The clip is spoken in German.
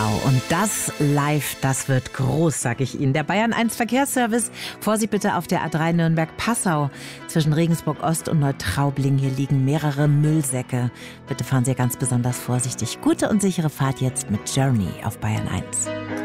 Und das live, das wird groß, sag ich Ihnen. Der Bayern 1 Verkehrsservice. Vorsicht bitte auf der A3 Nürnberg-Passau. Zwischen Regensburg Ost und Neutraubling. Hier liegen mehrere Müllsäcke. Bitte fahren Sie ganz besonders vorsichtig. Gute und sichere Fahrt jetzt mit Journey auf Bayern 1.